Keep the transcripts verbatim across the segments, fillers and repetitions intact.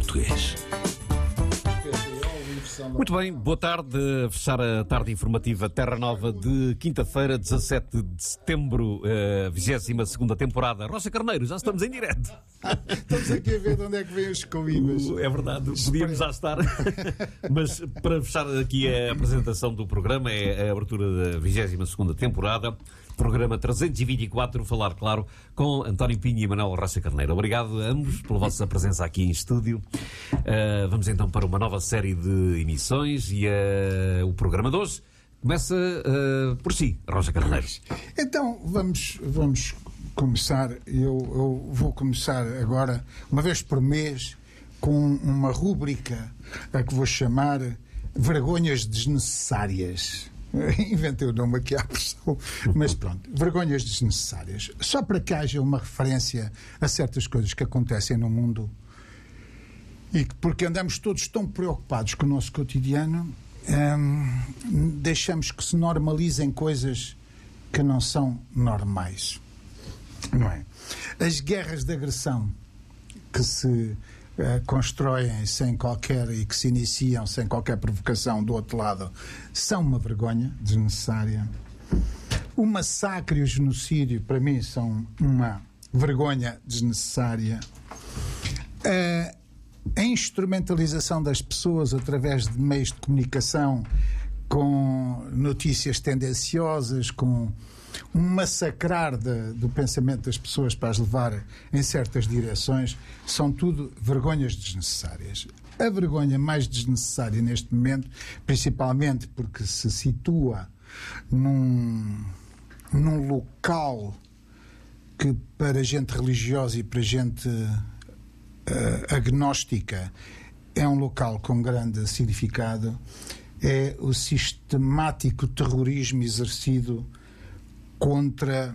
português. Muito bem, boa tarde. A fechar a tarde informativa Terra Nova de quinta-feira, dezassete de setembro, vigésima segunda temporada. Rocha Carneiro, já estamos em direto. Estamos aqui a ver de onde é que vêm os coimbas. É verdade, podíamos já estar. Mas para fechar aqui a apresentação do programa, é a abertura da vigésima segunda temporada. Programa trezentos e vinte e quatro, falar claro, com António Pinho e Manuel Rocha Carneiro. Obrigado a ambos pela vossa presença aqui em estúdio. Uh, vamos então para uma nova série de emissões e uh, o programa de hoje começa uh, por si, Rocha Carneiro. Então vamos, vamos começar, eu, eu vou começar agora, uma vez por mês, com uma rúbrica a que vou chamar Vergonhas Desnecessárias. Inventei o nome aqui à pressão, mas pronto, vergonhas desnecessárias. Só para que haja uma referência a certas coisas que acontecem no mundo e que, porque andamos todos tão preocupados com o nosso cotidiano, hum, deixamos que se normalizem coisas que não são normais. Não é? As guerras de agressão que se Uh, constroem sem qualquer e que se iniciam sem qualquer provocação do outro lado são uma vergonha desnecessária. O massacre e o genocídio para mim são uma vergonha desnecessária. Uh, a instrumentalização das pessoas através de meios de comunicação com notícias tendenciosas, com um massacrar de, do pensamento das pessoas para as levar em certas direções, são tudo vergonhas desnecessárias. A vergonha mais desnecessária neste momento, principalmente porque se situa num, num local que para gente religiosa e para gente uh, agnóstica é um local com grande significado, é o sistemático terrorismo exercido contra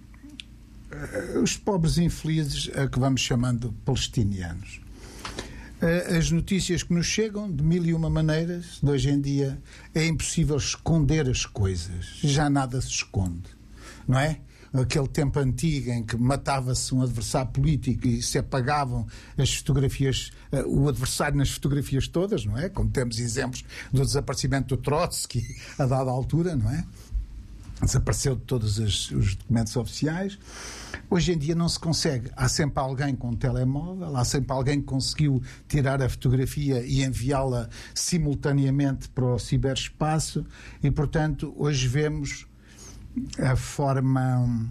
uh, os pobres infelizes, a que vamos chamando palestinianos. Uh, as notícias que nos chegam de mil e uma maneiras, de hoje em dia é impossível esconder as coisas, já nada se esconde, não é? Aquele tempo antigo em que matava-se um adversário político e se apagavam as fotografias, uh, o adversário nas fotografias todas, não é? Como temos exemplos do desaparecimento do Trotsky a dada altura, não é? Desapareceu de todos os, os documentos oficiais. Hoje em dia não se consegue. Há sempre alguém com um telemóvel, há sempre alguém que conseguiu tirar a fotografia e enviá-la simultaneamente para o ciberespaço e, portanto, hoje vemos a forma...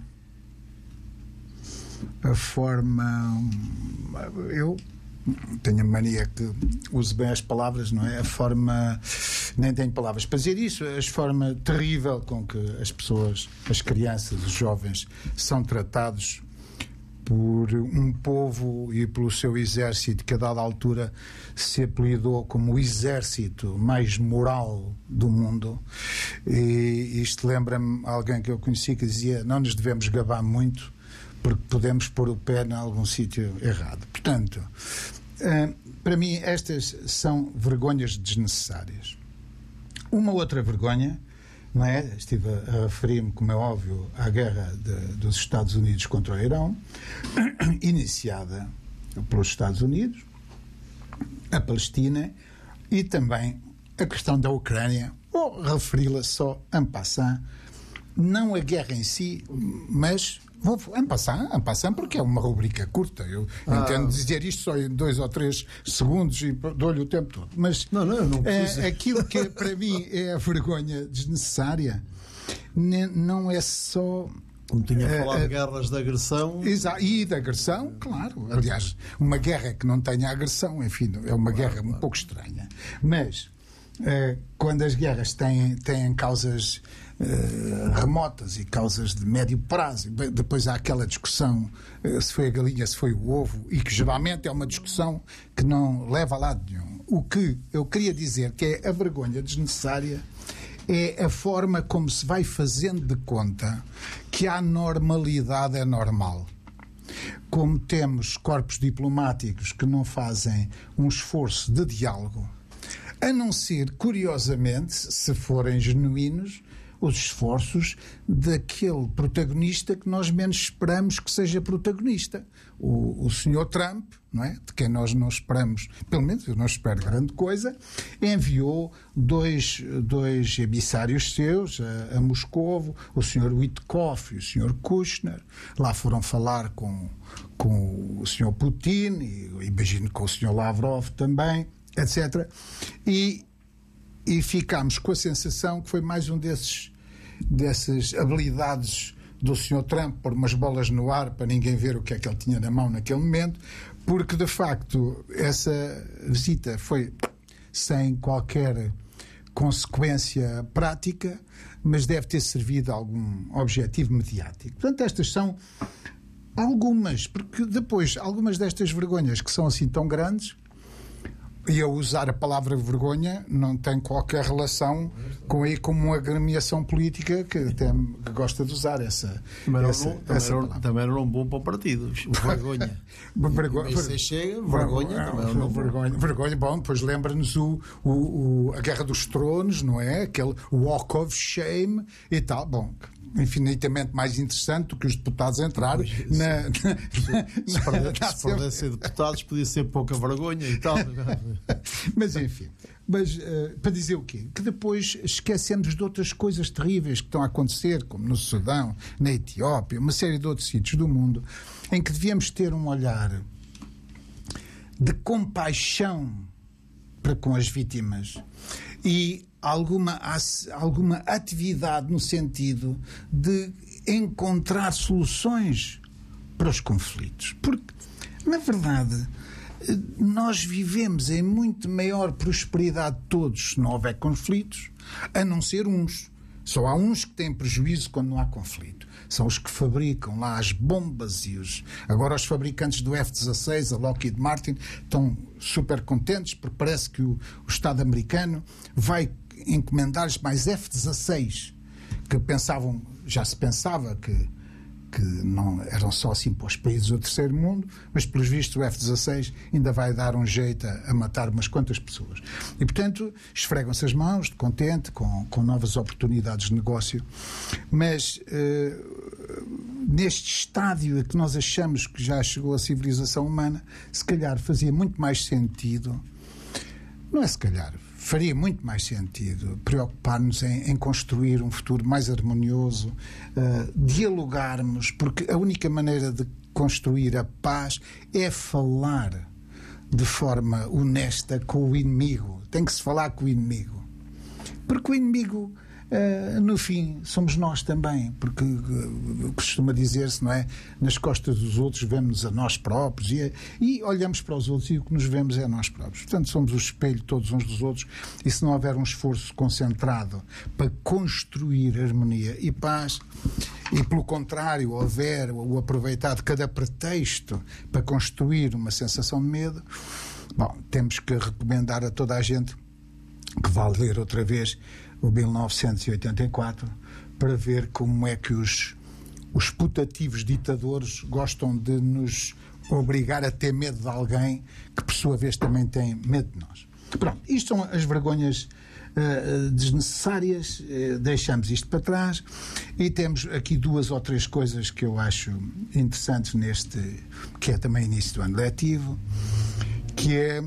a forma... eu tenho a mania que uso bem as palavras, não é? A forma... nem tenho palavras para dizer isso, a forma terrível com que as pessoas, as crianças, os jovens são tratados por um povo e pelo seu exército que a dada altura se apelidou como o exército mais moral do mundo. E isto lembra-me alguém que eu conheci que dizia: não nos devemos gabar muito porque podemos pôr o pé em algum sítio errado. Portanto, para mim estas são vergonhas desnecessárias. Uma outra vergonha, não é? Estive a referir-me, como é óbvio, à guerra de, dos Estados Unidos contra o Irão, iniciada pelos Estados Unidos, a Palestina e também a questão da Ucrânia, vou referi-la só en passant, não a guerra em si, mas vou en passant, en passant porque é uma rubrica curta, eu ah. entendo dizer isto só em dois ou três segundos e dou-lhe o tempo todo, mas não, não, não é, aquilo que para mim é a vergonha desnecessária não é só... Como tinha uh, falado de uh, guerras de agressão... E de agressão, claro. Aliás, uma guerra que não tenha agressão, enfim, é uma claro, guerra claro. um pouco estranha. Mas, uh, quando as guerras têm, têm causas uh, remotas e causas de médio prazo, depois há aquela discussão uh, se foi a galinha, se foi o ovo, e que geralmente é uma discussão que não leva a lado nenhum. O que eu queria dizer que é a vergonha desnecessária é a forma como se vai fazendo de conta que a normalidade é normal. Como temos corpos diplomáticos que não fazem um esforço de diálogo, a não ser, curiosamente, se forem genuínos, os esforços daquele protagonista que nós menos esperamos que seja protagonista. O, o senhor Trump, não é? De quem nós não esperamos, pelo menos eu não espero grande coisa, enviou dois, dois emissários seus a, a Moscovo, o senhor Witkoff e o senhor Kushner. Lá foram falar com, com o senhor Putin, e imagino com o senhor Lavrov também, etcétera. E, e ficámos com a sensação que foi mais um desses, dessas habilidades do senhor Trump pôr umas bolas no ar para ninguém ver o que é que ele tinha na mão naquele momento, porque de facto essa visita foi sem qualquer consequência prática, mas deve ter servido a algum objetivo mediático. Portanto, estas são algumas, porque depois algumas destas vergonhas que são assim tão grandes, e eu usar a palavra vergonha não tem qualquer relação com aí como uma agremiação política que até que gosta de usar essa também essa, era, também, essa era, também era um bom para o partido. Vergonha. vergonha Ver, chega, vergonha, não, também não, vergonha, vergonha. Bom, depois lembra-nos o, o, o, a Guerra dos Tronos, não é? Aquele Walk of Shame e tal. Bom, infinitamente mais interessante do que os deputados entrar pois, na, se, na, se, pudesse, se pudesse ser deputados podia ser pouca vergonha e tal. Mas enfim, mas, uh, para dizer o quê? Que depois esquecemos de outras coisas terríveis que estão a acontecer, como no Sudão, na Etiópia, uma série de outros sítios do mundo, em que devíamos ter um olhar de compaixão para com as vítimas e alguma, alguma atividade no sentido de encontrar soluções para os conflitos. Porque, na verdade, nós vivemos em muito maior prosperidade todos se não houver conflitos, a não ser uns. Só há uns que têm prejuízo quando não há conflito. São os que fabricam lá as bombas e os... Agora os fabricantes do F dezasseis, a Lockheed Martin, estão super contentes porque parece que o, o Estado americano vai encomendar-lhes mais F dezasseis, que pensavam, já se pensava que, que não eram só assim para os países do terceiro mundo, mas pelos vistos o F dezasseis ainda vai dar um jeito a, a matar umas quantas pessoas. E portanto esfregam-se as mãos de contente com, com novas oportunidades de negócio, mas uh, neste estádio a que nós achamos que já chegou a civilização humana, se calhar fazia muito mais sentido, não é se calhar, faria muito mais sentido preocupar-nos em, em construir um futuro mais harmonioso, uh, dialogarmos, porque a única maneira de construir a paz é falar de forma honesta com o inimigo. Tem que se falar com o inimigo. Porque o inimigo, uh, no fim, somos nós também. Porque uh, costuma dizer-se, não é? Nas costas dos outros vemos a nós próprios e, e olhamos para os outros e o que nos vemos é a nós próprios. Portanto, somos o espelho todos uns dos outros e se não houver um esforço concentrado para construir harmonia e paz, e pelo contrário, houver o aproveitar de cada pretexto para construir uma sensação de medo, bom, temos que recomendar a toda a gente que vá ler outra vez o mil novecentos e oitenta e quatro para ver como é que os, os putativos ditadores gostam de nos obrigar a ter medo de alguém que por sua vez também tem medo de nós. Pronto, isto são as vergonhas uh, desnecessárias, uh, deixamos isto para trás e temos aqui duas ou três coisas que eu acho interessantes neste, que é também início do ano letivo, que é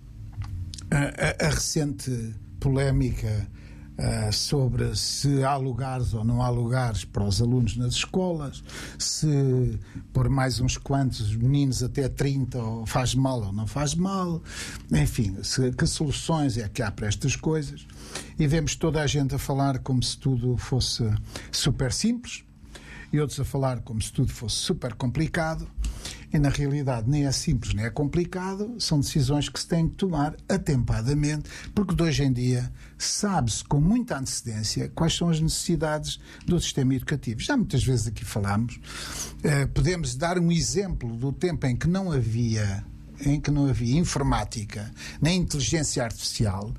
a, a, a recente polémica uh, sobre se há lugares ou não há lugares para os alunos nas escolas, se por mais uns quantos meninos até trinta ou faz mal ou não faz mal, enfim, se, que soluções é que há para estas coisas. E vemos toda a gente a falar como se tudo fosse super simples e outros a falar como se tudo fosse super complicado. E na realidade nem é simples nem é complicado, são decisões que se têm que tomar atempadamente, porque de hoje em dia sabe-se com muita antecedência quais são as necessidades do sistema educativo. Já muitas vezes aqui falámos, eh, podemos dar um exemplo do tempo em que não havia, em que não havia informática nem inteligência artificial,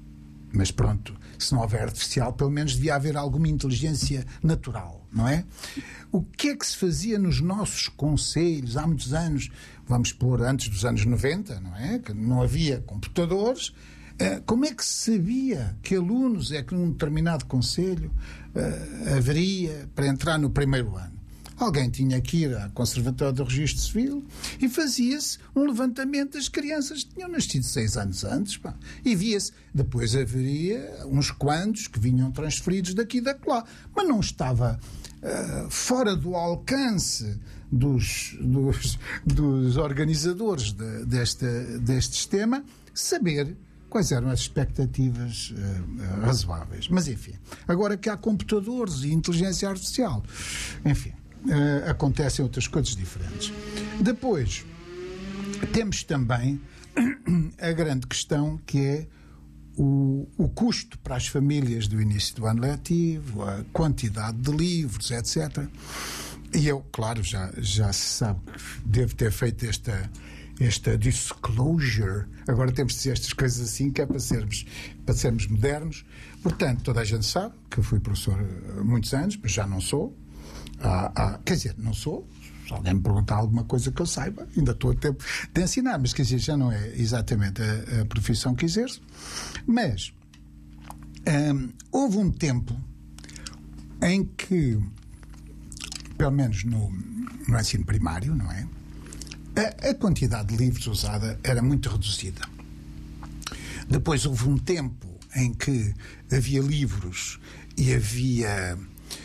mas pronto, se não houver artificial, pelo menos devia haver alguma inteligência natural, não é? O que é que se fazia nos nossos conselhos há muitos anos, vamos pôr antes dos anos noventa, não é? Que não havia computadores, Como é que se sabia que alunos é que num determinado concelho uh, haveria para entrar no primeiro ano? Alguém tinha que ir à Conservatória do Registro Civil e fazia-se um levantamento das crianças que tinham nascido seis anos antes. Pá, e via-se. Depois haveria uns quantos que vinham transferidos daqui e daquela. Mas não estava uh, fora do alcance dos, dos, dos organizadores de, deste, deste sistema saber quais eram as expectativas uh, razoáveis. Mas, enfim, agora que há computadores e inteligência artificial, enfim, uh, acontecem outras coisas diferentes. Depois, temos também a grande questão que é o, o custo para as famílias do início do ano letivo, a quantidade de livros, etcétera. E eu, claro, já, já se sabe que devo ter feito esta... esta disclosure, agora temos de dizer estas coisas assim, que é para sermos, para sermos modernos. Portanto, toda a gente sabe que eu fui professor há muitos anos, mas já não sou. Ah, ah, quer dizer, não sou. Se alguém me perguntar alguma coisa que eu saiba, ainda estou a tempo de ensinar, mas quer dizer, já não é exatamente a, a profissão que exerço. Mas hum, houve um tempo em que, pelo menos no, no ensino primário, não é? A, a quantidade de livros usada era muito reduzida. Depois houve um tempo em que havia livros e havia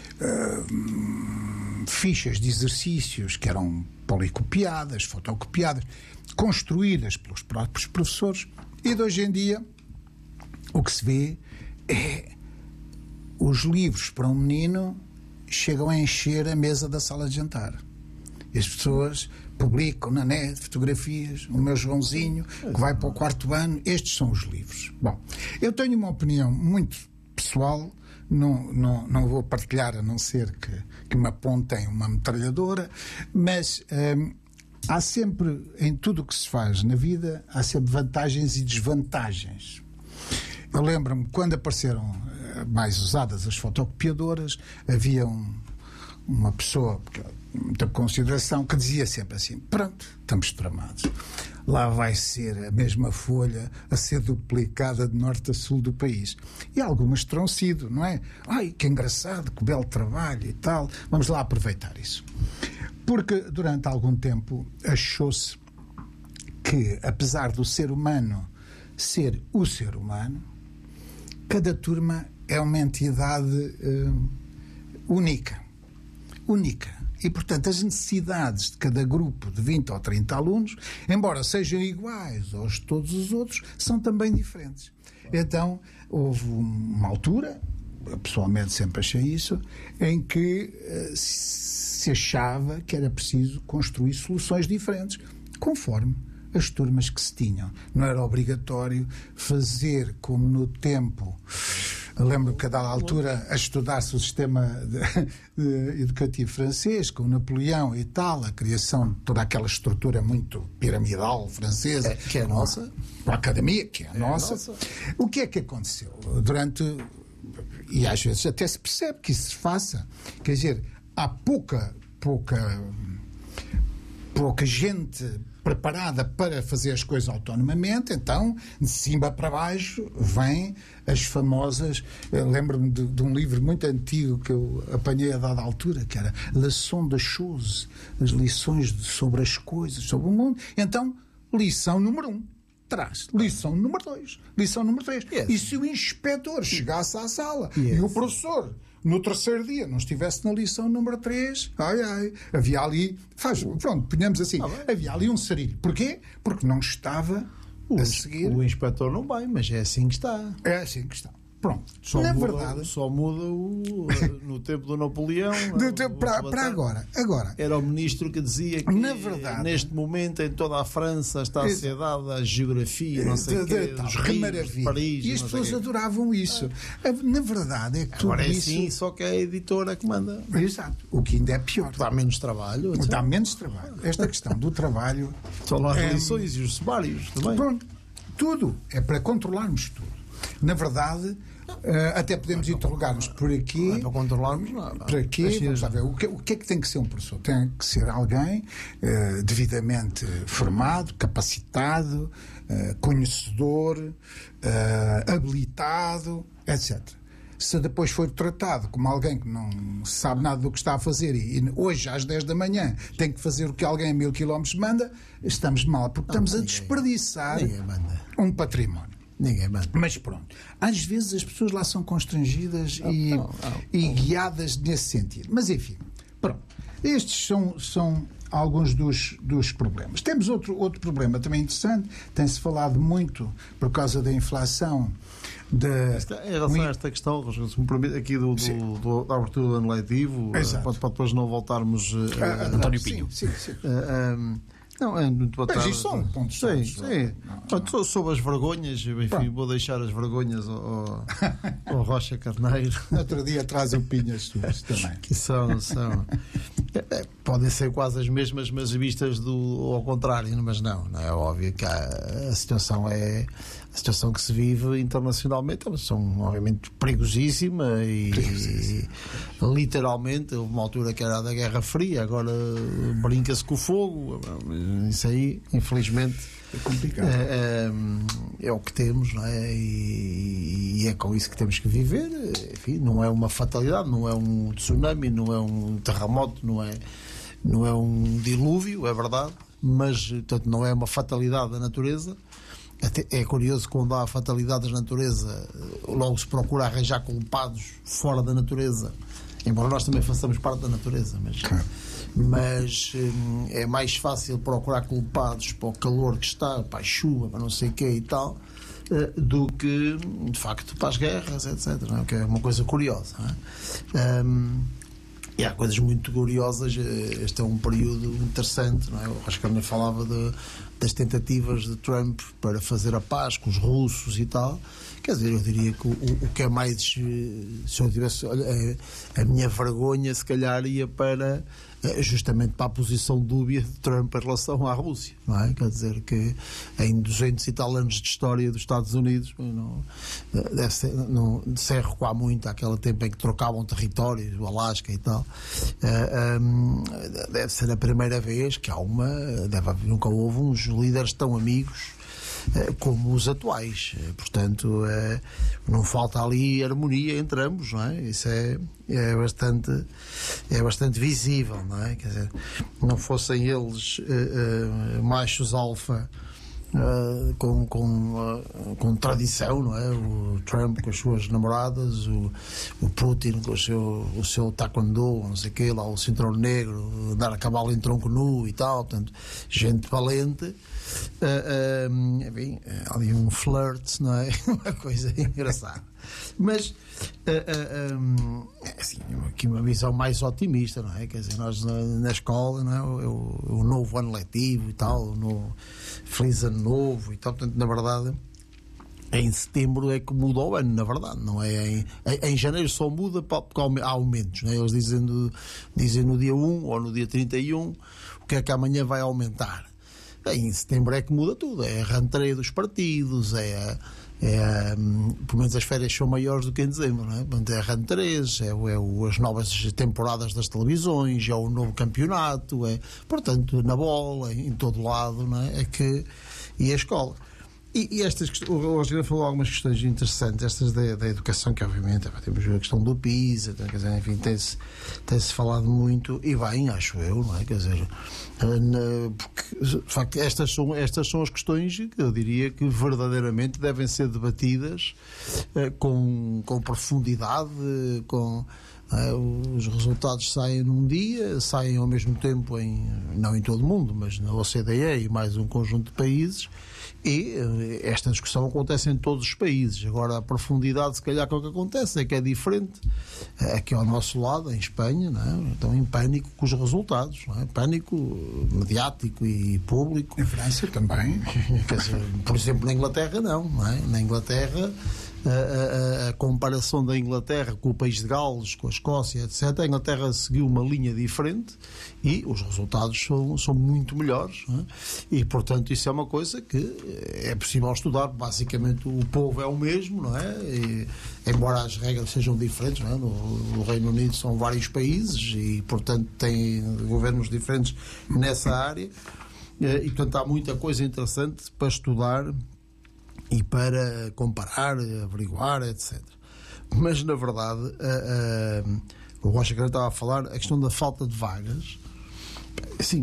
uh, fichas de exercícios que eram policopiadas, fotocopiadas, construídas pelos próprios professores, e de hoje em dia o que se vê é os livros para um menino chegam a encher a mesa da sala de jantar. E as pessoas publicam na net fotografias, o meu Joãozinho, que vai para o quarto ano, estes são os livros. Bom, eu tenho uma opinião muito pessoal, não, não, não vou partilhar, a não ser que, que me apontem uma metralhadora, mas hum, há sempre, em tudo o que se faz na vida, há sempre vantagens e desvantagens. Eu lembro-me, quando apareceram mais usadas as fotocopiadoras, havia um, uma pessoa de muita consideração que dizia sempre assim: pronto, estamos tramados. Lá vai ser a mesma folha a ser duplicada de norte a sul do país. E algumas terão sido, não é? Ai, que engraçado, que belo trabalho e tal. Vamos lá aproveitar isso. Porque durante algum tempo achou-se que, apesar do ser humano ser o ser humano, cada turma é uma entidade uh, única. Única. E, portanto, as necessidades de cada grupo de vinte ou trinta alunos, embora sejam iguais aos de todos os outros, são também diferentes. Então, houve uma altura, eu pessoalmente sempre achei isso, em que uh, se achava que era preciso construir soluções diferentes, conforme as turmas que se tinham. Não era obrigatório fazer como no tempo. Eu lembro que a dada altura a estudar-se o sistema de, de educativo francês, com Napoleão e tal, a criação de toda aquela estrutura muito piramidal francesa, é, que é a nossa, a academia, que é a, é nossa. a nossa. O que é que aconteceu? Durante, e às vezes até se percebe que isso se faça, quer dizer, há pouca, pouca, pouca gente preparada para fazer as coisas autonomamente, então, de cima para baixo, vêm as famosas... Lembro-me de, de um livro muito antigo que eu apanhei a dada altura, que era Leçon de Choses, as lições de, sobre as coisas, sobre o mundo. Então, lição número um, traz. Lição número dois, lição número três. Yes. E se o inspetor chegasse à sala yes. e o professor... no terceiro dia não estivesse na lição número três, ai ai, havia ali, faz, pronto, ponhamos assim, ah, havia ali um sarilho. Porquê? Porque não estava o, a seguir. O inspetor não vai, mas é assim que está. É assim que está. Pronto, só na muda, verdade... Só muda o, no tempo do Napoleão... do tempo para, para agora, agora. Era o ministro que dizia que na verdade, neste momento em toda a França está a ser dada a geografia, não sei o quê, dos rios, Paris... E as pessoas adoravam isso. Ah. Na verdade é que tudo agora é isso... assim, só que é a editora que manda. Exato. O que ainda é pior. Dá menos trabalho. Dá então. menos trabalho. Esta questão do trabalho... São lá as é, lições e os sumários também. Pronto. Tudo. É para controlarmos tudo. Na verdade... Uh, até podemos interrogar-nos por aqui. Não é para controlarmos nada. Para quê? Vamos lá ver. O que, o que é que tem que ser um professor? Tem que ser alguém uh, devidamente formado, capacitado, uh, conhecedor, uh, habilitado, etcétera. Se depois for tratado como alguém que não sabe nada do que está a fazer e, e hoje às dez da manhã tem que fazer o que alguém a mil quilómetros manda, estamos mal, porque não, estamos ninguém, a desperdiçar um património. Ninguém manda. Mas pronto, às vezes as pessoas lá são constrangidas não, e, não, não, e guiadas nesse sentido. Mas enfim, pronto. Estes são, são alguns dos, dos problemas. Temos outro, outro problema também interessante, tem-se falado muito por causa da inflação. De... Em relação a esta questão, se me permite, aqui do, do, do, da abertura do ano letivo, para, para depois não voltarmos. Uh, uh, António Pinho. Sim, sim, sim. Uh, um, Não, é muito boa tarde. Mas isso são pontos. Sim, sim. Não, sobre as vergonhas, enfim, Pronto. vou deixar as vergonhas ao, ao Rocha Carneiro. Outro dia traz o Pinho as suas também. Que são, são. É, podem ser quase as mesmas, mas vistas do, ao contrário, mas não, não é óbvio que há, a situação é a situação que se vive internacionalmente, é uma situação obviamente perigosíssima e, e literalmente houve uma altura que era da Guerra Fria, agora brinca-se com o fogo, isso aí infelizmente é complicado. É, é, é o que temos, não é? E, e é com isso que temos que viver. Enfim, não é uma fatalidade, não é um tsunami, não é um terremoto, não é, não é um dilúvio, é verdade, mas portanto, não é uma fatalidade da natureza. Até é curioso, quando há fatalidades da natureza, logo se procura arranjar culpados fora da natureza, embora nós também façamos parte da natureza, mas, claro. mas hum, é mais fácil procurar culpados para o calor que está, para a chuva, para não sei o quê e tal, uh, do que de facto para as guerras, etcétera. Não é? Que é uma coisa curiosa. Não é? Um, E há coisas muito curiosas. Este é um período interessante, não é? O Rascarne falava de, das tentativas de Trump para fazer a paz com os russos e tal. Quer dizer, eu diria que o, o que é mais, se eu tivesse, olha, a, a minha vergonha se calhar ia para justamente para a posição dúbia de Trump em relação à Rússia, não é? Quer dizer que em duzentos e tal anos de história dos Estados Unidos não, deve ser, não se recuar muito àquele tempo em que trocavam territórios, o Alasca e tal. Uh, um, deve ser a primeira vez que há uma, deve, nunca houve uns líderes tão amigos como os atuais, portanto não falta ali harmonia entre ambos, não é? Isso é, é bastante é bastante visível, não é? Quer dizer, não fossem eles uh, uh, machos alfa uh, com, com, uh, com tradição, não é? O Trump com as suas namoradas, o, o Putin com o seu, o seu taekwondo, não sei o quê, lá o cinturão negro, andar a cavalo em tronco nu e tal, portanto, gente valente. Uh, uh, enfim, ali um flirt, não é? Uma coisa engraçada. Mas uh, uh, um, assim, aqui uma visão mais otimista, não é? Quer dizer, nós na, na escola, não é? O, o, o novo ano letivo e tal, o novo, feliz ano novo e tal, portanto, na verdade, em setembro é que muda o ano, na verdade, não é? Em, em, em janeiro só muda porque há aumentos, não é? Eles dizem, do, dizem no dia um ou no dia trinta e um o que é que amanhã vai aumentar. Em setembro é que muda tudo, é a rentrée dos partidos, é, a, é a, pelo menos as férias são maiores do que em dezembro, não é? É a rentrée, é, é o, as novas temporadas das televisões, é o novo campeonato, é, portanto, na bola, em todo lado, não é? É que, e a escola. E, e estas, o Rogério falou algumas questões interessantes, estas da, da educação, que obviamente temos a questão do PISA, quer dizer, enfim, tem-se, tem-se falado muito, e bem, acho eu, não é? Quer dizer, porque de facto estas são, estas são as questões que eu diria que verdadeiramente devem ser debatidas com, com profundidade, com. Uh, os resultados saem num dia, saem ao mesmo tempo, em, não em todo o mundo, mas na O C D E e mais um conjunto de países, e uh, esta discussão acontece em todos os países. Agora, a profundidade, se calhar, que o que acontece é que é diferente. Uh, aqui ao nosso lado, em Espanha, não é? Estão em pânico com os resultados, não é? Pânico mediático e público. Em França também. Quer dizer, por exemplo, na Inglaterra, não, não é? Na Inglaterra. a, a, a comparação da Inglaterra com o país de Gales, com a Escócia, etcétera, a Inglaterra seguiu uma linha diferente e os resultados são, são muito melhores, não é? E, portanto, isso é uma coisa que é possível estudar. Basicamente, o povo é o mesmo, não é? E, embora as regras sejam diferentes, não é? No, no Reino Unido são vários países e, portanto, têm governos diferentes nessa área. E, portanto, há muita coisa interessante para estudar e para comparar, averiguar, etcétera. Mas, na verdade, a, a, o Rocha Carneiro estava a falar, a questão da falta de vagas, assim,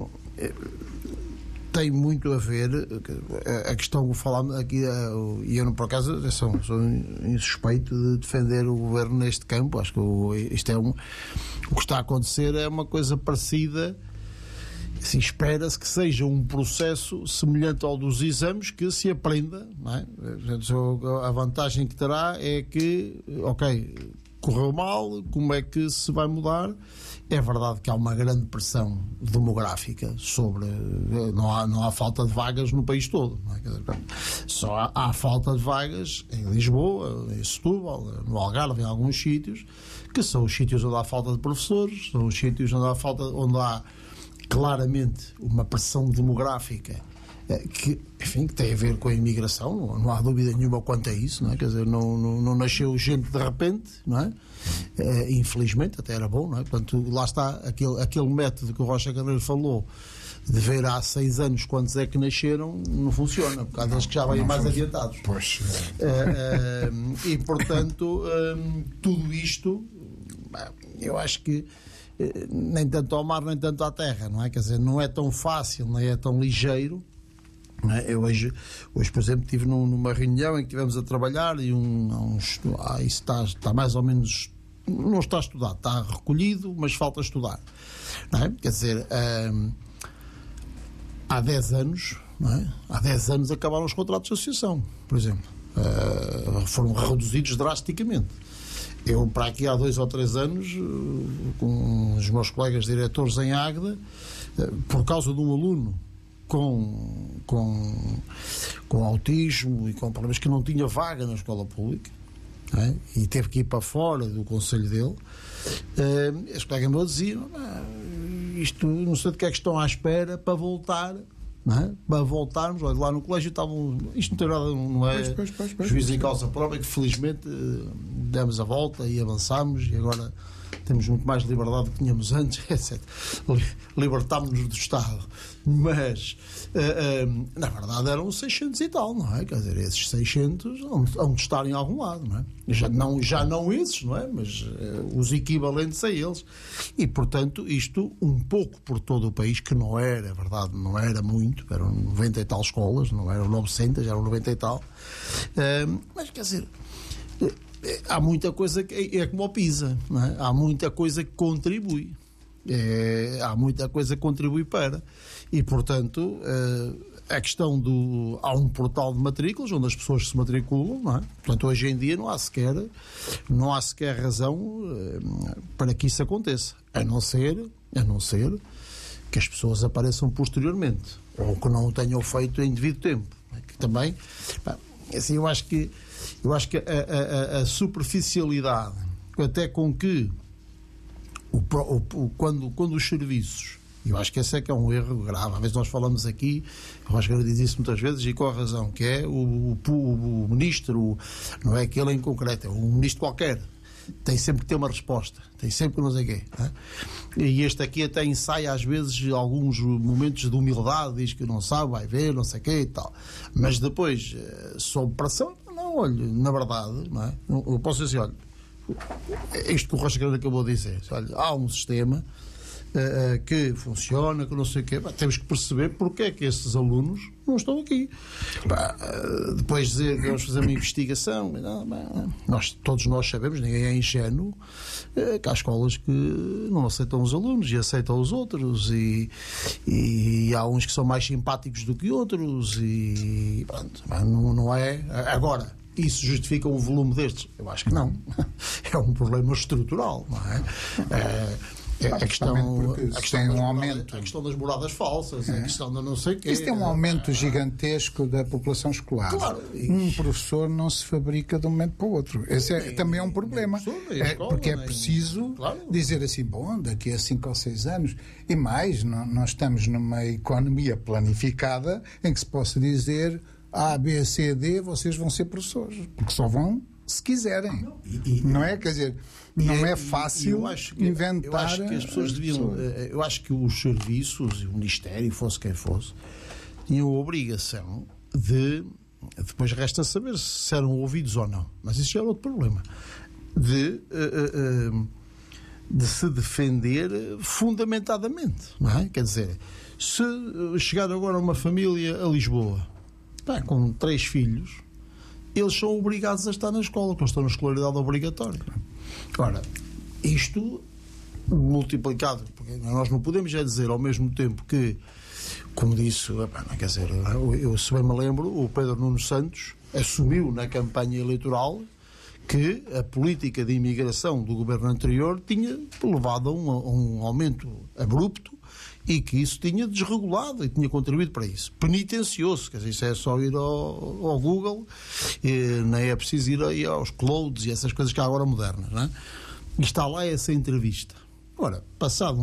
tem muito a ver, a, a questão que falámos aqui, e eu, não, por acaso, sou, sou insuspeito de defender o governo neste campo. Acho que o, isto é um, o que está a acontecer é uma coisa parecida. Assim, espera-se que seja um processo semelhante ao dos exames, que se aprenda, não é? A vantagem que terá é que, ok, correu mal, como é que se vai mudar? É verdade que há uma grande pressão demográfica sobre... Não há, não há falta de vagas no país todo, não é? Quer dizer, só há, há falta de vagas em Lisboa, em Setúbal, no Algarve, em alguns sítios, que são os sítios onde há falta de professores, são os sítios onde há falta... Onde há claramente uma pressão demográfica que, enfim, que tem a ver com a imigração, não, não há dúvida nenhuma quanto a isso, não é? Quer dizer, não, não, não nasceu gente de repente, não é? É, infelizmente, até era bom, não é? Portanto, lá está aquele, aquele método que o Rocha Carneiro falou de ver há seis anos quantos é que nasceram, não funciona, por causa deles que já vêm mais adiantados. Pois. É, é, e, portanto, é, tudo isto, eu acho que nem tanto ao mar, nem tanto à terra, não é? Quer dizer, não é tão fácil, nem é tão ligeiro, não é? Eu hoje, hoje, por exemplo, estive num, numa reunião em que estivemos a trabalhar e um, um ah, isso está, está mais ou menos, não está estudado, está recolhido, mas falta estudar, não é? Quer dizer, hum, há dez anos, não é? Há dez anos acabaram os contratos de associação, por exemplo, uh, foram reduzidos drasticamente. Eu, para aqui há dois ou três anos, com os meus colegas diretores em Águeda, por causa de um aluno com, com, com autismo e com problemas que não tinha vaga na escola pública, é? E teve que ir para fora do conselho dele, as colegas me diziam, isto não sei de que é que estão à espera para voltar. Não é? Para voltarmos, olha, lá no colégio estavam. Isto não tem nada, não é pois, pois, pois, pois, juízo em causa própria, que felizmente demos a volta e avançámos e agora temos muito mais liberdade do que tínhamos antes, etcétera. Libertámos-nos do Estado. Mas, uh, uh, na verdade, eram seiscentos e tal, não é? Quer dizer, esses seiscentos hão de estar em algum lado, não é? Já não, já não esses, não é? Mas uh, os equivalentes a eles. E, portanto, isto um pouco por todo o país, que não era, é verdade, não era muito, eram noventa e tal escolas, não eram novecentas, eram noventa e tal. Uh, mas, quer dizer... Uh, há muita coisa que é como o PISA, não é? Há muita coisa que contribui, é, há muita coisa que contribui para, e portanto a questão do há um portal de matrículas onde as pessoas se matriculam, não é? Portanto, hoje em dia não há sequer não há sequer razão para que isso aconteça, a não ser a não ser que as pessoas apareçam posteriormente ou que não o tenham feito em devido tempo, não é? Que também, assim, eu acho que Eu acho que a, a, a superficialidade, até com que o, o, quando, quando os serviços, eu acho que esse é que é um erro grave. Às vezes nós falamos aqui, o Rocha diz isso muitas vezes e com a razão, que é o, o, o ministro, não é aquele em concreto, é um ministro qualquer, tem sempre que ter uma resposta, tem sempre que não sei o quê, não é? E este aqui até ensaia às vezes alguns momentos de humildade, diz que não sabe, vai ver, não sei o quê e tal, mas depois, sob pressão, não, olha, na verdade, não é? Eu posso dizer, olha, isto que o Rocha Carneiro acabou de dizer, olha, há um sistema uh, que funciona, que não sei o quê, bah, temos que perceber porque é que esses alunos não estão aqui. Bah, uh, depois dizer que vamos fazer uma investigação, não, bah, nós, todos nós sabemos, ninguém é ingênuo, uh, que há escolas que não aceitam os alunos e aceitam os outros, e, e há uns que são mais simpáticos do que outros, e pronto, bah, não, não é. Agora, isso justifica um volume destes? Eu acho que não. É um problema estrutural, não é? É, É, a questão, a questão tem um das aumento. moradas, a questão das moradas falsas, É. a questão da não sei o quê. Isso tem um aumento gigantesco da população escolar. Claro. Um professor não se fabrica de um momento para o outro. Esse é, E- também é um e- problema. nem professor, nem É, escola, porque é nem- preciso Claro. dizer assim, bom, daqui a cinco ou seis anos e mais, não- nós estamos numa economia planificada em que se possa dizer A, B, C, D, vocês vão ser professores. Porque só vão se quiserem. E- e- Não é? Quer dizer, não E- é e- fácil eu acho que, inventar. Eu acho que as pessoas as deviam. pessoas. eh, Eu acho que os serviços, e o Ministério, fosse quem fosse, tinham a obrigação de. Depois resta saber se eram ouvidos ou não. Mas isso já era outro problema. De. eh, eh, eh, de se defender fundamentadamente, não é? Quer dizer, se eh, chegar agora uma família a Lisboa, pá, com três filhos, eles são obrigados a estar na escola, porque eles estão na escolaridade obrigatória. Ora, isto multiplicado, porque nós não podemos já dizer ao mesmo tempo que, como disse, epá, não, quer dizer, eu, eu, se bem me lembro, o Pedro Nuno Santos assumiu na campanha eleitoral que a política de imigração do governo anterior tinha levado a um, a um aumento abrupto e que isso tinha desregulado e tinha contribuído para isso. Penitenciou-se, quer dizer, isso é só ir ao, ao Google, e nem é preciso ir aí aos clouds e essas coisas que há agora modernas, não é? E está lá essa entrevista. Ora, passado um...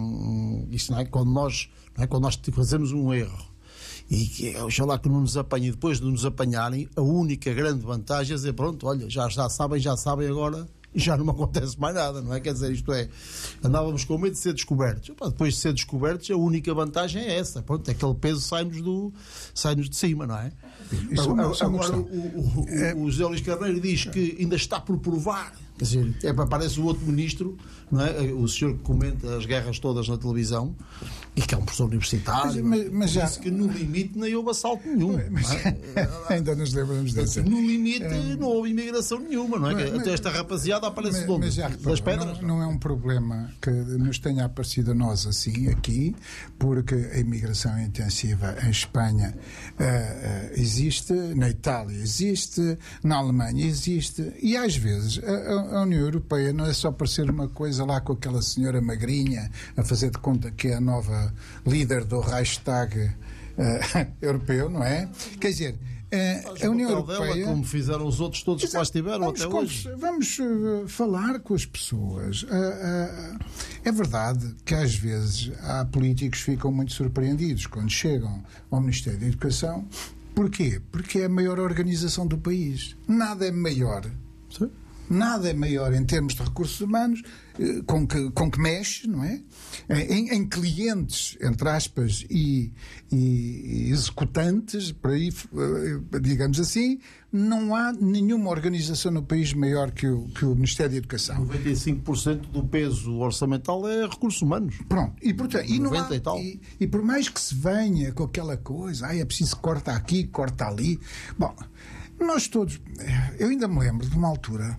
um isto não é quando nós, não é, quando nós fazemos um erro e que oxalá que não nos apanhem, depois de nos apanharem, a única grande vantagem é dizer, pronto, olha, já, já sabem, já sabem agora, já não me acontece mais nada, não é? Quer dizer, isto é, andávamos com medo de ser descobertos. Opa, depois de ser descobertos, a única vantagem é essa, pronto, aquele peso sai-nos do, sai-nos de cima, não é? Isso é uma- isso é uma Agora, questão. o, o, o, o José Luís Carneiro diz que ainda está por provar. Quer dizer, é, parece o outro ministro, não é? O senhor que comenta as guerras todas na televisão e que é um professor universitário, Mas- mas- mas já- disse que no limite nem houve assalto nenhum. Mas não é? ainda nos lembramos dessa. No limite não houve imigração nenhuma, não é? Mas- Que até esta rapaziada aparece de Mas, onde? mas já reparou, Das pedras? não, não é um problema que nos tenha aparecido a nós assim aqui, porque a imigração intensiva em Espanha ah, ah, existe, na Itália existe, na Alemanha existe, e às vezes a, a União Europeia não é só parecer uma coisa lá com aquela senhora magrinha a fazer de conta que é a nova líder do Reichstag ah, europeu, não é? Quer dizer, Faz a o União papel dela, Europeia... como fizeram os outros todos que lá estiveram Vamos, até con- hoje. vamos uh, falar com as pessoas. Uh, uh, é verdade que às vezes há políticos que ficam muito surpreendidos quando chegam ao Ministério da Educação. Porquê? Porque é a maior organização do país. Nada é maior. Sim. Nada é maior em termos de recursos humanos eh, com que, com que mexe, não é? Em, em clientes, entre aspas, e, e executantes, por aí, eh, digamos assim, não há nenhuma organização no país maior que o, que o Ministério da Educação. noventa e cinco por cento do peso orçamental é recursos humanos. Pronto, e, portanto, e, não há, noventa e tal. e, e por mais que se venha com aquela coisa, ai, é preciso corta aqui, corta ali. Bom, nós todos, eu ainda me lembro de uma altura,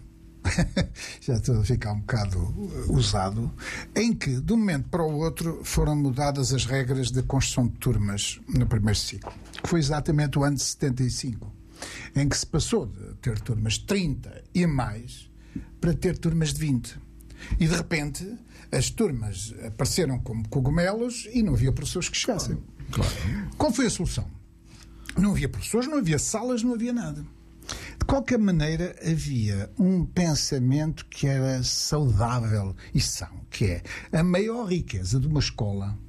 já estou a ficar um bocado usado, em que de um momento para o outro foram mudadas as regras de construção de turmas no primeiro ciclo, que foi exatamente o ano de setenta e cinco, em que se passou de ter turmas de trinta e mais para ter turmas de vinte. E de repente as turmas apareceram como cogumelos e não havia professores que chegassem. Claro. Qual foi a solução? Não havia professores, não havia salas, não havia nada. De qualquer maneira, havia um pensamento que era saudável e são, que é a maior riqueza de uma escola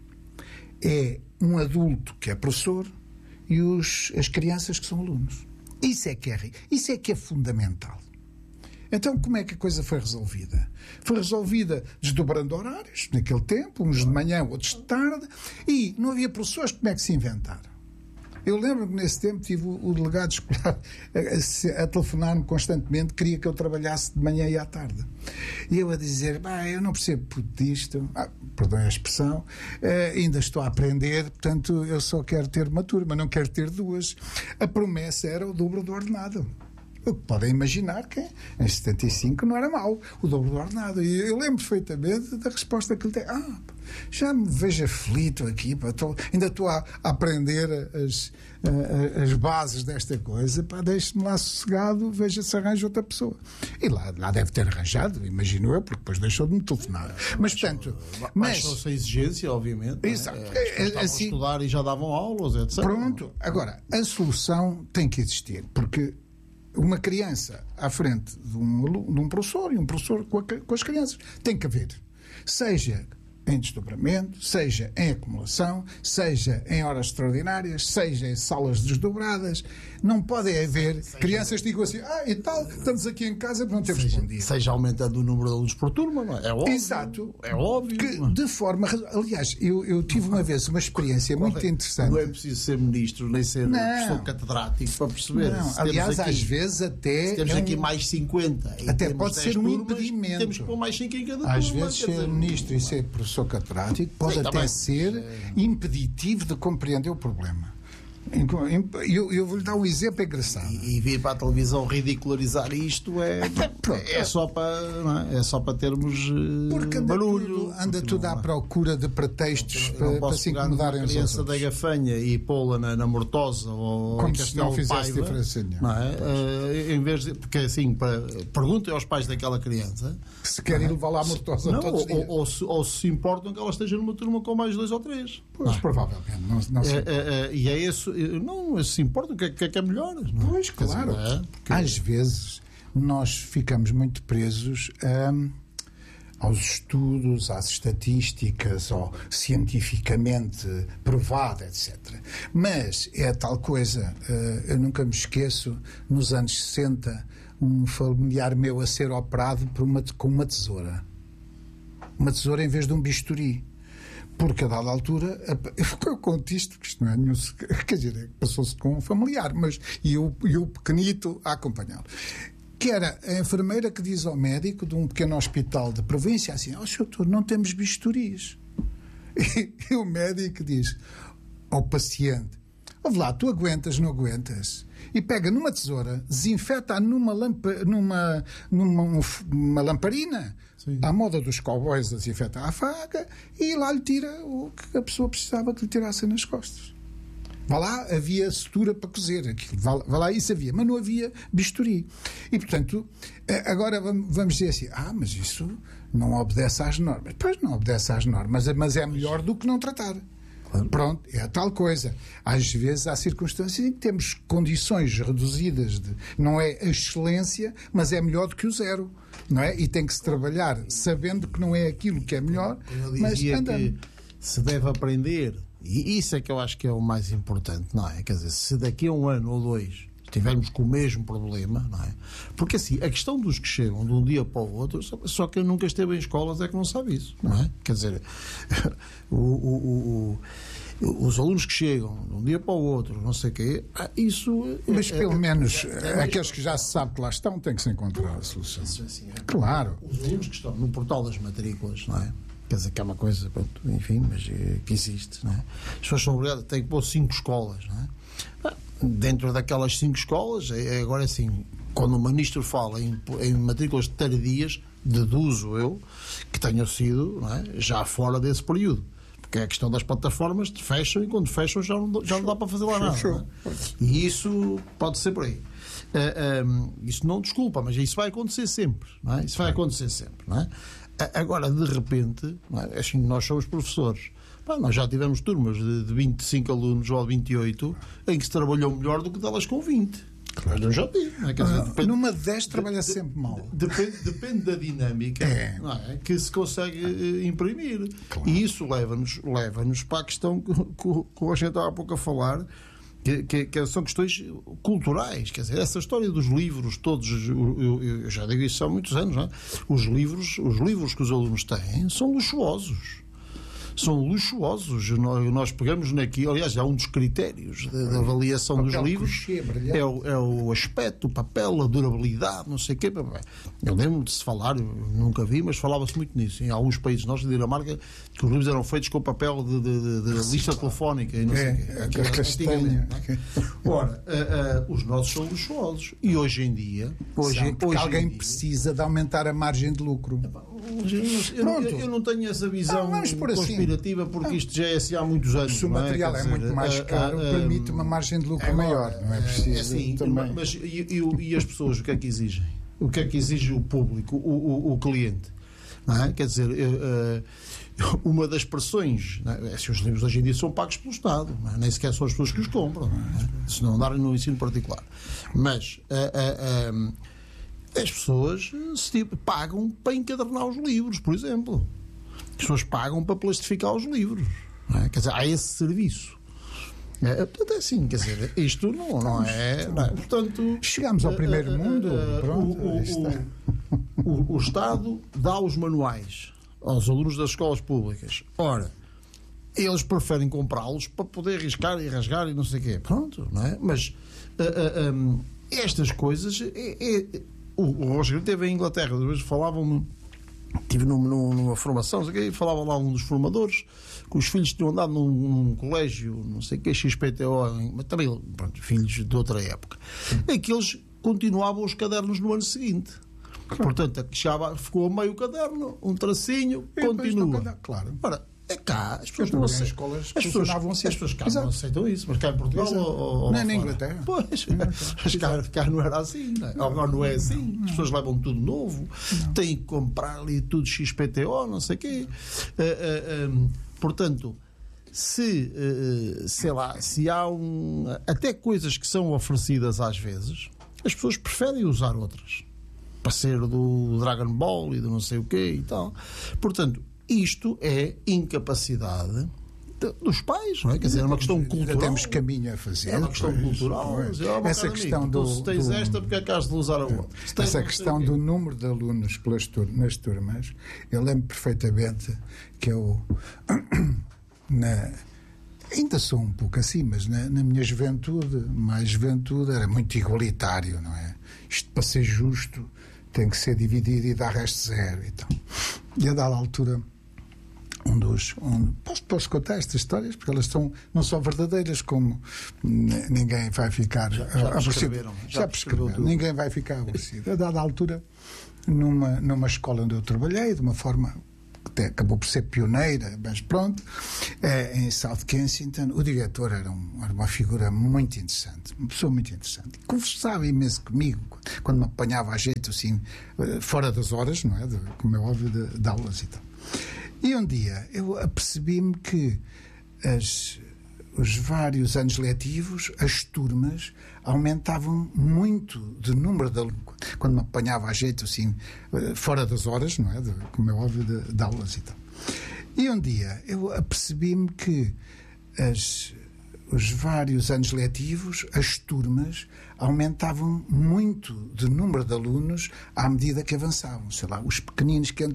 é um adulto que é professor e os, as crianças que são alunos. Isso é que é rico, isso é que é fundamental. Então, como é que a coisa foi resolvida? Foi resolvida desdobrando horários, naquele tempo, uns de manhã, outros de tarde, e não havia professores, como é que se inventaram? Eu lembro que nesse tempo tive o, o delegado escolar a, a, a telefonar-me constantemente, queria que eu trabalhasse de manhã e à tarde. E eu a dizer, bah, eu não percebo disto, ah, perdão a expressão, eh, ainda estou a aprender, portanto eu só quero ter uma turma, não quero ter duas. A promessa era o dobro do ordenado. O que podem imaginar que em setenta e cinco não era mau o dobro do ordenado. E eu lembro perfeitamente da resposta que ele tem. Ah, já me vejo aflito aqui, pá, tô, ainda estou a, a aprender as, a, as bases desta coisa, pá, deixe-me lá sossegado, veja se arranja outra pessoa. E lá, lá deve ter arranjado, imagino eu, porque depois deixou de me telefonar. Mas, portanto... Mas, baixou-se a exigência, obviamente. Exato. É, é, assim, a estudar e já davam aulas, etcétera. Pronto. Agora, a solução tem que existir, porque uma criança à frente de um, de um professor e um professor com, a, com as crianças tem que haver, seja em desdobramento, seja em acumulação, seja em horas extraordinárias, seja em salas desdobradas. Não pode haver seja, crianças que digam assim, ah, e tal, estamos aqui em casa porque não temos seja, bom dia. Seja aumentando o número de alunos por turma, não é? É óbvio. Exato. É óbvio. Que, de forma... Aliás, eu, eu tive uma vez uma experiência muito interessante. Não é preciso ser ministro, nem ser não. professor catedrático para perceber. Não. Aliás, aqui, às vezes até... Temos é um... aqui mais cinquenta. Até pode ser um turmas, impedimento. Temos que pôr mais cinco em cada turma. Às vezes ser dizer, ministro e ser professor catedrático pode Sim, até ser é... impeditivo de compreender o problema. Eu, eu vou-lhe dar um exemplo engraçado. E, e vir para a televisão ridicularizar isto é, é, só, para, não é? É só para termos porque barulho. Anda, anda tudo à procura de pretextos não, não para, para se incomodarem os outros. Criança da Gafanha e pô-la na, na Mortosa ou como em se não fizesse Paiva, diferença não é? Uh, em vez de, porque assim, para, perguntem aos pais daquela criança se querem é? levar lá a Mortosa não, todos ou, os dias. Ou, ou, se, ou se importam que ela esteja numa turma com mais dois ou três. Pois, não. provavelmente. Não, não se é, é, e é isso. Não se importa o que é que é, que é melhor. Não? Pois, claro. Dizer, é? Porque... Às vezes nós ficamos muito presos a, aos estudos, às estatísticas, ou cientificamente provado, etcétera. Mas é tal coisa. Eu nunca me esqueço, nos anos sessenta, um familiar meu a ser operado por uma, com uma tesoura. Uma tesoura em vez de um bisturi. Porque a dada altura, eu conto isto, que isto não é nenhum, quer dizer, passou-se com um familiar, mas e o, e o pequenito a acompanhá-lo. Que era a enfermeira que diz ao médico de um pequeno hospital de província assim, ó, oh, doutor, não temos bisturis. E, e o médico diz ao paciente, ouve lá, tu aguentas, não aguentas? E pega numa tesoura, desinfeta numa, lampa, numa, numa uma lamparina, Sim. à moda dos cowboys, desinfeta a faca e lá lhe tira o que a pessoa precisava que lhe tirasse nas costas. Vá lá, havia sutura para cozer aquilo. Vá, vá lá, isso havia, mas não havia bisturi. E, portanto, agora vamos dizer assim, ah, mas isso não obedece às normas. Pois não obedece às normas, mas é melhor do que não tratar. Claro. Pronto, é a tal coisa. Às vezes há circunstâncias em que temos condições reduzidas de... Não é a excelência, mas é melhor do que o zero. Não é? E tem que se trabalhar sabendo que não é aquilo que é melhor, mas andando. Que se deve aprender, e isso é que eu acho que é o mais importante, não é? Quer dizer, se daqui a um ano ou dois estivermos com o mesmo problema, não é? Porque assim, a questão dos que chegam de um dia para o outro, só quem nunca esteve em escolas é que não sabe isso, não é? Quer dizer, o, o, o, os alunos que chegam de um dia para o outro, não sei o quê, isso... Mas pelo é, menos é, é, aqueles que já se sabe que lá estão têm que se encontrar a solução. Assim, é, claro. Os alunos que estão no portal das matrículas, não é? Quer dizer, que é uma coisa, pronto, enfim, mas é, que existe, não é? As pessoas são obrigadas, têm que pôr cinco escolas, não é? Dentro daquelas cinco escolas, é, agora assim, quando o ministro fala em, em matrículas tardias, deduzo eu que tenham sido, não é, já fora desse período. Porque é a questão das plataformas, fecham e quando fecham já não, já não dá para fazer lá nada. Não é? E isso pode ser por aí. Uh, um, isso não desculpa, mas isso vai acontecer sempre. Não é? Isso vai acontecer sempre. Não é? Agora, de repente, não é? Assim, nós somos professores. Pá, nós já tivemos turmas de, de vinte e cinco alunos ou vinte e oito em que se trabalhou melhor do que delas com vinte. Claro. Eu já tive. Não é? Quer dizer, depende, numa de dez trabalha de, sempre mal. Depende, depende da dinâmica é. Não é? Que se consegue uh, imprimir. Claro. E isso leva-nos leva-nos para a questão que, que, que a gente estava há pouco a falar, que, que, que são questões culturais. Quer dizer, essa história dos livros todos, eu, eu, eu já digo isso há muitos anos, não é? Os livros, os livros que os alunos têm são luxuosos. são luxuosos. Nós, nós pegamos naquilo, aliás, há um dos critérios de, de avaliação dos livros, é o, é o aspecto, o papel, a durabilidade, não sei o quê. Eu lembro de se falar, nunca vi, mas falava-se muito nisso. Em alguns países, nós de Dinamarca, que os livros eram feitos com papel de, de, de, de lista telefónica e não sei o é, quê. É, castanha. Ora, uh, uh, os nossos são luxuosos. E hoje em dia... Hoje, São, porque hoje alguém dia, precisa de aumentar a margem de lucro. Eu, não, eu, eu não tenho essa visão não, conspirativa assim. porque isto já é assim há muitos anos. Se o não material é, é dizer, muito mais caro, uh, uh, permite uma margem de lucro é, maior. Não é preciso é assim, também. Mas e, e, e as pessoas, o que é que exigem? O que é que exige o público, o, o, o cliente? Não é? Quer dizer, uh, uma das pressões, não é? Se os livros hoje em dia são pagos pelo Estado, não é? Nem sequer são as pessoas que os compram, não é? Se não andarem no ensino particular. Mas uh, uh, um, as pessoas se, pagam para encadernar os livros, por exemplo. As pessoas pagam para plastificar os livros. Não é? Quer dizer, há esse serviço. É, portanto, é assim, quer dizer, isto não, não, é, não é. Portanto, chegamos ao primeiro uh, mundo. Uh, pronto, o, o, o, o Estado dá os manuais aos alunos das escolas públicas. Ora, eles preferem comprá-los para poder riscar e rasgar e não sei o quê. Pronto, não é? Mas uh, uh, um, estas coisas. É, é, o, o Roger esteve em Inglaterra, depois falavam-me. Estive num, num, numa formação, e falava lá um dos formadores que os filhos tinham andado num, num colégio, não sei o que, X P T O, mas também, pronto, filhos de outra época, em que eles continuavam os cadernos no ano seguinte. Claro. Portanto, chegava, ficou a meio caderno, um tracinho, e continua. Não, claro. Ora, é cá, as pessoas não aceitam. Escolas as pessoas, assim. as pessoas cá Exato. Não aceitam isso, mas cá em Portugal ou, ou não é na Inglaterra. Pois, mas cá, cá não era assim, não é? Agora não é assim. As pessoas levam tudo novo, não. Têm que comprar ali tudo X P T O, não sei o quê. Uh, uh, um, portanto, se, uh, sei lá, se há um, até coisas que são oferecidas às vezes, as pessoas preferem usar outras. Para ser do Dragon Ball e do não sei o quê e tal. Portanto, isto é incapacidade de, dos pais, não é? Quer dizer, é uma questão cultural. Ainda temos caminho a fazer. É uma questão pois, cultural. Pois. É uma essa questão amigo, do, tu, se tens do, esta, porque é que has de usar a outra? Essa questão do número de alunos pelas tur nas turmas, eu lembro perfeitamente que eu na, ainda sou um pouco assim, mas na, na minha juventude, mais juventude, era muito igualitário, não é? Isto, para ser justo, tem que ser dividido e dar resto zero e tal. E a dada altura, um dos... Um, posso, posso contar estas histórias, porque elas são, não são verdadeiras, como ninguém vai ficar... Já, já prescreveram. Já, já prescreveram. Ninguém vai ficar aborrecido. A dada altura, numa, numa escola onde eu trabalhei, de uma forma que até acabou por ser pioneira, mas pronto, é, em South Kensington, o diretor era, um, era uma figura muito interessante, uma pessoa muito interessante. Conversava imenso comigo, quando me apanhava a jeito, assim, fora das horas, não é? De, como é óbvio, de, de aulas e tal. E um dia eu apercebi-me que as, os vários anos letivos, as turmas aumentavam muito de número de alunos. Quando me apanhava a jeito, assim, fora das horas, não é? De, como é óbvio, de, de aulas e tal. E um dia eu apercebi-me que as, os vários anos letivos, as turmas aumentavam muito de número de alunos à medida que avançavam. Sei lá, os pequeninos que